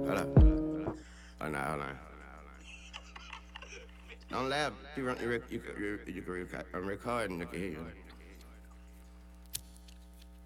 Hold up. Oh, no, hold on. Don't laugh. You can record. I'm recording. Look at here.